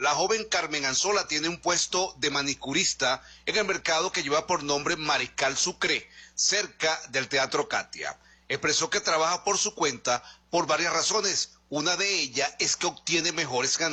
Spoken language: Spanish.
La joven Carmen Anzola tiene un puesto de manicurista en el mercado que lleva por nombre Mariscal Sucre, cerca del Teatro Katia. Expresó que trabaja por su cuenta por varias razones. Una de ellas es que obtiene mejores ganancias.